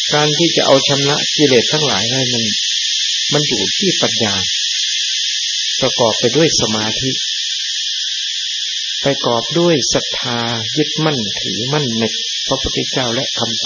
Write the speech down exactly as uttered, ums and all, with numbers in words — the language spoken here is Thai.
การที่จะเอาชำระกิเลสทั้งหลายให้มันมันอยู่ที่ปัญญาประกอบไปด้วยสมาธิประกอบด้วยศรัทธายึดมั่นถือมั่นในพระพุทธเจ้าและคำ